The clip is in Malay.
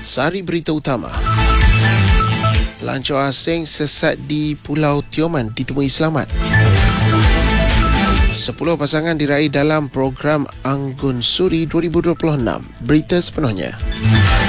Sari berita utama. Pelancong asing sesat di Pulau Tioman ditemui selamat. 10 pasangan diraih dalam program Anggun Suri 2026. Berita sepenuhnya.